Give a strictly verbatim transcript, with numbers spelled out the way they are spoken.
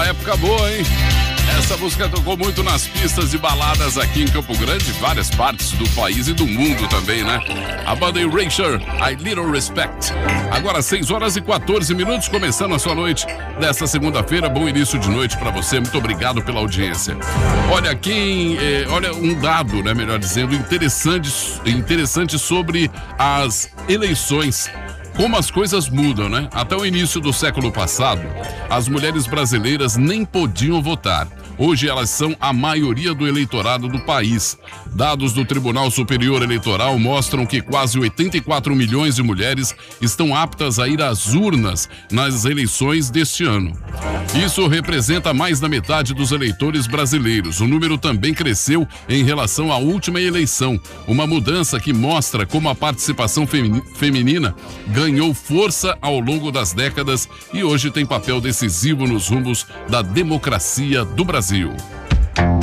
época boa, hein? Essa música tocou muito nas pistas de baladas aqui em Campo Grande, várias partes do país e do mundo também, né? A banda Erasure, I Little Respect. Agora seis horas e quatorze minutos, começando a sua noite desta segunda-feira. Bom início de noite para você, muito obrigado pela audiência. Olha, quem, eh, olha um dado, né, melhor dizendo, interessante, interessante sobre as eleições. Como as coisas mudam, né? Até o início do século passado, as mulheres brasileiras nem podiam votar. Hoje elas são a maioria do eleitorado do país. Dados do Tribunal Superior Eleitoral mostram que quase oitenta e quatro milhões de mulheres estão aptas a ir às urnas nas eleições deste ano. Isso representa mais da metade dos eleitores brasileiros. O número também cresceu em relação à última eleição, uma mudança que mostra como a participação feminina ganhou força ao longo das décadas e hoje tem papel decisivo nos rumos da democracia do Brasil.